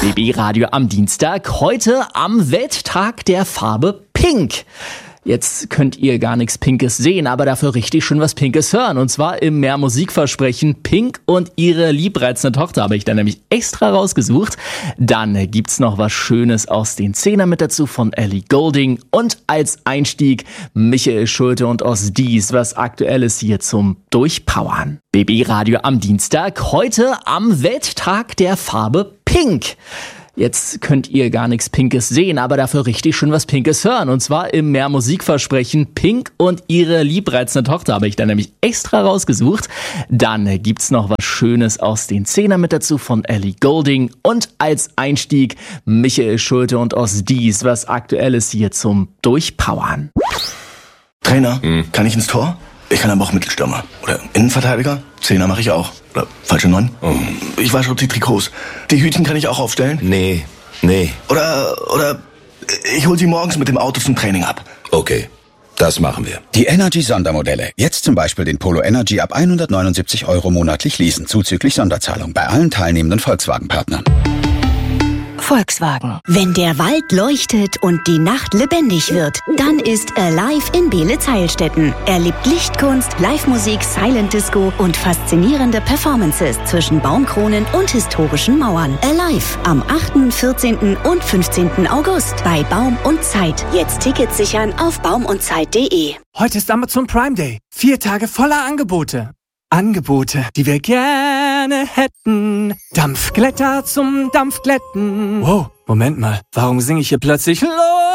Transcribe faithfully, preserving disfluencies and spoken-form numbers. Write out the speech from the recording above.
B B-Radio am Dienstag, heute am Welttag der Farbe Pink. Jetzt könnt ihr gar nichts Pinkes sehen, aber dafür richtig schön was Pinkes hören. Und zwar im Mehr Musikversprechen Pink und ihre liebreizende Tochter habe ich dann nämlich extra rausgesucht. Dann gibt's noch was Schönes aus den Zehnern mit dazu von Ellie Goulding. Und als Einstieg Michael Schulte und Osdies, was Aktuelles hier zum Durchpowern. B B-Radio am Dienstag, heute am Welttag der Farbe Pink. Jetzt könnt ihr gar nichts Pinkes sehen, aber dafür richtig schön was Pinkes hören. Und zwar im Mehr Musikversprechen Pink und ihre liebreizende Tochter habe ich dann nämlich extra rausgesucht. Dann gibt's noch was Schönes aus den Zehnern mit dazu von Ellie Goulding. Und als Einstieg Michael Schulte und Osdies, was Aktuelles hier zum Durchpowern. Trainer, hm. kann ich ins Tor? Ich kann aber auch Mittelstürmer. Oder Innenverteidiger? Zehner mache ich auch. Oder falsche Neun? Oh. Ich wasche die Trikots. Die Hütchen kann ich auch aufstellen? Nee, nee. Oder, oder ich hol sie morgens mit dem Auto zum Training ab. Okay, das machen wir. Die Energy-Sondermodelle. Jetzt zum Beispiel den Polo Energy ab hundertneunundsiebzig Euro monatlich leasen, zuzüglich Sonderzahlung bei allen teilnehmenden Volkswagen-Partnern. Volkswagen. Wenn der Wald leuchtet und die Nacht lebendig wird, dann ist Alive in Beelitz-Heilstätten. Erlebt Lichtkunst, Live-Musik, Silent Disco und faszinierende Performances zwischen Baumkronen und historischen Mauern. Alive am achten, vierzehnten und fünfzehnten August bei Baum und Zeit. Jetzt Tickets sichern auf baum und zeit punkt de. Heute ist Amazon Prime Day. Vier Tage voller Angebote. Angebote, die wir gerne hätten. Dampfglätter zum Dampfglätten. Wow, Moment mal. Warum singe ich hier plötzlich Los?